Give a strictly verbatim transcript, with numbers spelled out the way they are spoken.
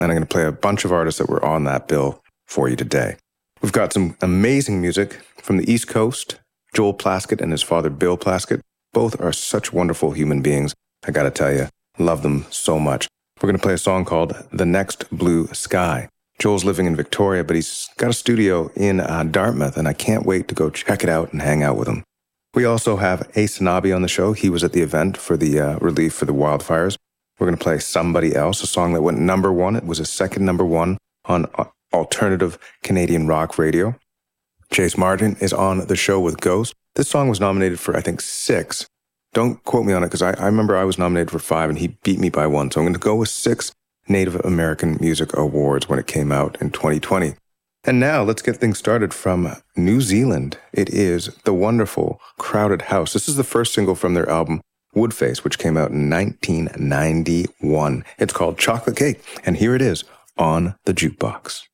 and I'm going to play a bunch of artists that were on that bill for you today. We've got some amazing music from the East Coast. Joel Plaskett and his father, Bill Plaskett, both are such wonderful human beings. I got to tell you, love them so much. We're going to play a song called The Next Blue Sky. Joel's living in Victoria, but he's got a studio in uh, Dartmouth, and I can't wait to go check it out and hang out with him. We also have Ace Nabi on the show. He was at the event for the uh, relief for the wildfires. We're going to play Somebody Else, a song that went number one. It was a second number one on uh, alternative Canadian rock radio. Chase Martin is on the show with Ghost. This song was nominated for, I think, six. Don't quote me on it, because I, I remember I was nominated for five, and he beat me by one. So I'm going to go with six Native American Music Awards when it came out in twenty twenty. And now let's get things started from New Zealand. It is the wonderful Crowded House. This is the first single from their album Woodface, which came out in nineteen ninety-one. It's called Chocolate Cake, and here it is on the Jukebox.